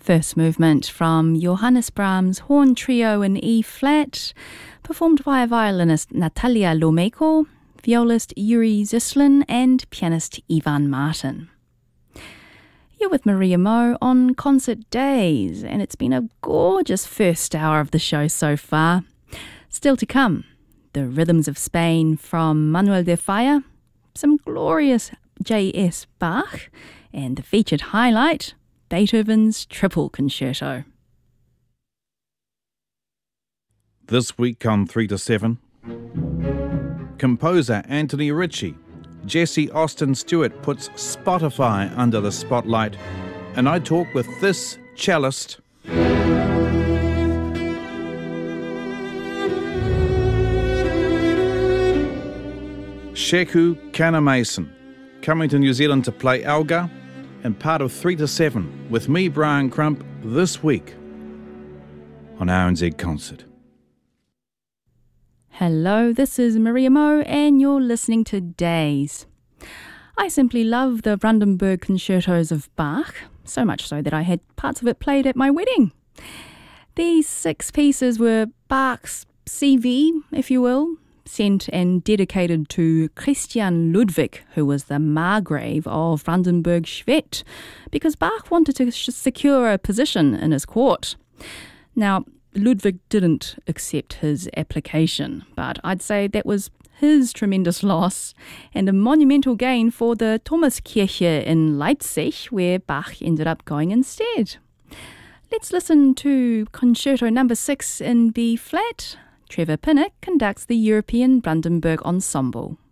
First movement from Johannes Brahms' Horn Trio in E-flat, performed by violinist Natalia Lomeko, violist Yuri Zislin and pianist Ivan Martin. You're with Maria Mo on Concert Days, and it's been a gorgeous first hour of the show so far. Still to come, the Rhythms of Spain from Manuel de Falla, some glorious J.S. Bach, and the featured highlight, Beethoven's Triple Concerto. This week on 3 to 7, composer Anthony Ritchie, Jesse Austin Stewart puts Spotify under the spotlight, and I talk with this cellist. Sheku Kanamason, coming to New Zealand to play Elgar, and part of 3 to 7 with me, Brian Crump, this week on RNZ Concert. Hello, this is Maria Mo, and you're listening to Days. I simply love the Brandenburg concertos of Bach, so much so that I had parts of it played at my wedding. These 6 pieces were Bach's CV, if you will, sent and dedicated to Christian Ludwig, who was the Margrave of Brandenburg-Schwedt, because Bach wanted to secure a position in his court. Now, Ludwig didn't accept his application, but I'd say that was his tremendous loss and a monumental gain for the Thomaskirche in Leipzig, where Bach ended up going instead. Let's listen to Concerto No. 6 in B-flat. Trevor Pinnock conducts the European Brandenburg Ensemble.